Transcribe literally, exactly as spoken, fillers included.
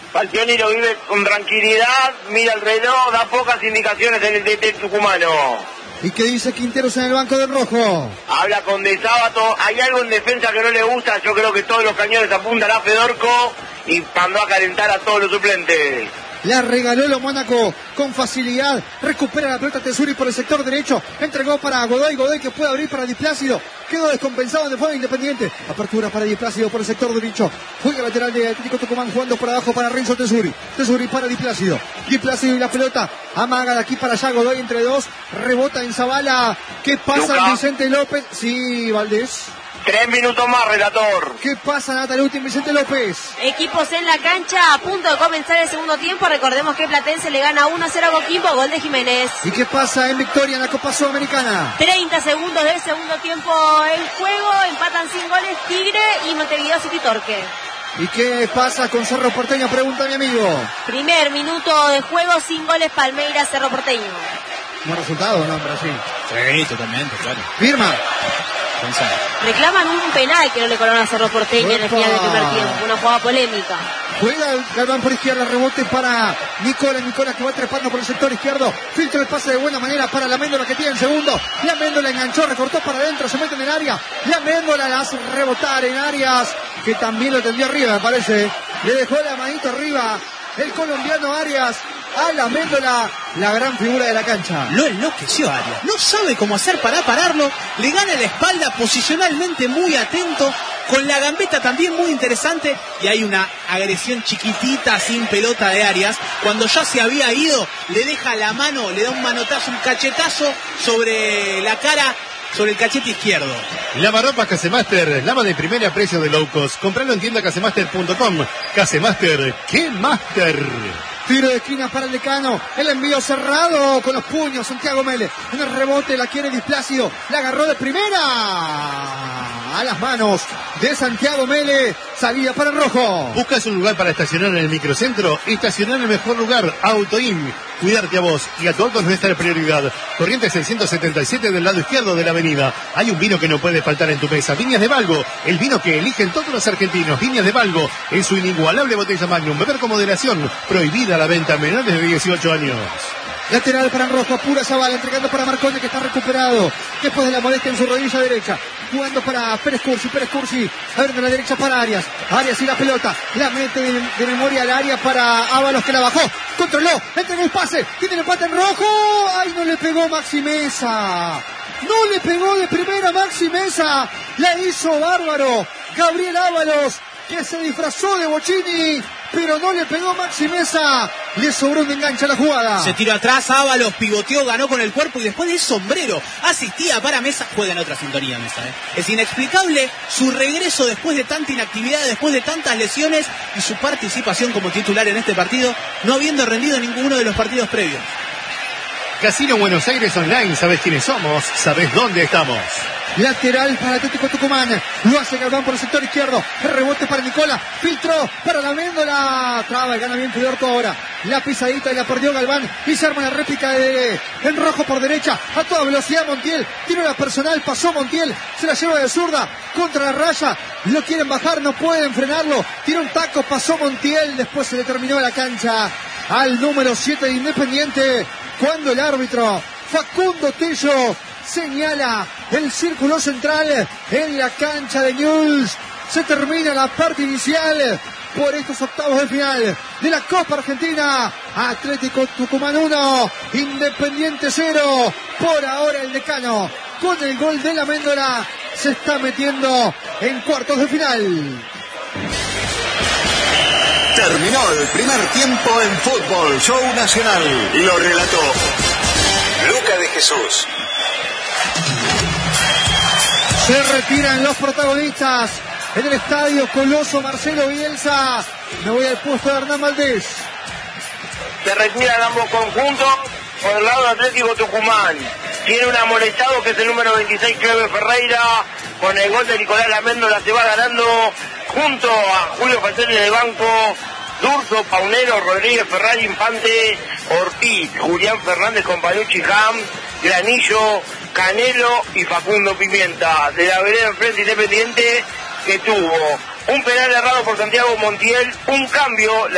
Falcioni lo vive con tranquilidad, mira el reloj, da pocas indicaciones en el D T tucumano. ¿Y qué dice Quinteros en el banco del rojo? Habla con De Sábato, hay algo en defensa que no le gusta, yo creo que todos los cañones apuntan a Fedorco y mandó a calentar a todos los suplentes. La regaló lo Mónaco con facilidad. Recupera la pelota Tesuri por el sector derecho. Entregó para Godoy. Godoy que puede abrir para Di Plácido. Quedó descompensado de forma Independiente. Apertura para Di Plácido por el sector derecho. Juega lateral de Atlético Tucumán jugando por abajo para Renzo Tesuri. Tesuri para Di Plácido. Di Plácido y la pelota. Amaga de aquí para allá. Godoy entre dos. Rebota en Zavala. ¿Qué pasa en Vicente López? Sí, Valdés. Tres minutos más, relator. ¿Qué pasa, Nataluti en Vicente López? Equipos en la cancha, a punto de comenzar el segundo tiempo. Recordemos que Platense le gana uno a cero a Coquimbo, gol de Jiménez. ¿Y qué pasa en Victoria en la Copa Sudamericana? treinta segundos del segundo tiempo el juego, empatan sin goles Tigre y Montevideo City Torque. ¿Y qué pasa con Cerro Porteño? Pregunta mi amigo. Primer minuto de juego, sin goles Palmeiras, Cerro Porteño. ¿Buen resultado, no, en Brasil? Sí, totalmente, claro. Firma. Pensar. Reclaman un penal que no le colocan a Cerro Porteño Opa. en el final del primer tiempo. Una jugada polémica. Juega Galván por izquierda, rebote para Nicola. Nicola que va trepando por el sector izquierdo. Filtra el pase de buena manera para la Méndola que tiene el segundo. La Méndola enganchó, recortó para adentro, se mete en el área. La Méndola la hace rebotar en Arias, que también lo tendió arriba, me parece. Le dejó la manito arriba el colombiano Arias. A la Méndola, la gran figura de la cancha. Lo enloqueció Arias. No sabe cómo hacer para pararlo. Le gana la espalda posicionalmente muy atento. Con la gambeta también muy interesante. Y hay una agresión chiquitita sin pelota de Arias. Cuando ya se había ido, le deja la mano, le da un manotazo, un cachetazo sobre la cara, sobre el cachete izquierdo. Lavarropas Casemaster, lava de primer a precio de low cost. Compralo en tienda casemaster punto com. Casemaster, ¡qué master! Tiro de esquina para el Decano. El envío cerrado con los puños. Santiago Mele. En el rebote la quiere Di Plácido. La agarró de primera. A las manos de Santiago Mele. Salida para el rojo. ¿Buscas un lugar para estacionar en el microcentro? Estacionar en el mejor lugar. Autoim. Cuidarte a vos y a tu auto es nuestra prioridad. Corrientes seiscientos setenta y siete del lado izquierdo de la avenida. Hay un vino que no puede faltar en tu mesa. Viñas de Valgo. El vino que eligen todos los argentinos. Viñas de Valgo. En su inigualable botella Magnum. Beber con moderación. Prohibida la venta a menores de dieciocho años. Lateral para el rojo, pura Zavala, entregando para Marconi que está recuperado después de la molestia en su rodilla derecha, jugando para Pérez Cursi, Pérez Cursi, abriendo la derecha para Arias, Arias y la pelota, la mete de, de memoria al área para Ábalos que la bajó, controló, entregó un pase, tiene el empate en rojo, ay no le pegó Maxi Mesa, no le pegó de primera Maxi Mesa, la hizo bárbaro, Gabriel Ábalos, que se disfrazó de Bocchini, pero no le pegó Maxi Mesa, le sobró un enganche a la jugada. Se tiró atrás, Ábalos pivoteó, ganó con el cuerpo y después de sombrero asistía para Mesa. Juega en otra sintonía Mesa, ¿eh? Es inexplicable su regreso después de tanta inactividad, después de tantas lesiones y su participación como titular en este partido, no habiendo rendido en ninguno de los partidos previos. Casino Buenos Aires Online, ¿sabes quiénes somos? ¿Sabes dónde estamos? Lateral para Atlético Tucumán, lo hace Galván por el sector izquierdo, el rebote para Nicola, filtró para la Méndola, traba y gana bien Fedorco ahora, la pisadita y la perdió Galván y se arma la réplica de en rojo por derecha, a toda velocidad Montiel, tiro la personal, pasó Montiel, se la lleva de zurda, contra la raya, lo quieren bajar, no pueden frenarlo, tira un taco, pasó Montiel, después se le terminó la cancha al número siete de Independiente, cuando el árbitro Facundo Tello señala el círculo central en la cancha de Newell's. Se termina la parte inicial por estos octavos de final de la Copa Argentina. Atlético Tucumán uno, Independiente cero. Por ahora el Decano, con el gol de la Méndola, se está metiendo en cuartos de final. Terminó el primer tiempo en Fútbol Show Nacional y lo relató Luca de Jesús. Se retiran los protagonistas en el estadio Coloso Marcelo Bielsa. Me voy al puesto de Hernán Valdés. Se retiran ambos conjuntos. Por el lado de Atlético Tucumán tiene un amonestado que es el número veintiséis, Cleber Ferreira. Con el gol de Nicolás Laméndola se va ganando junto a Julio Falcioni en el banco. Durso, Paunero, Rodríguez, Ferrari, Infante, Ortiz, Julián Fernández, Companucci, Ham, Granillo, Canelo y Facundo Pimienta. De la vereda enfrente Independiente, que tuvo un penal errado por Santiago Montiel, un cambio.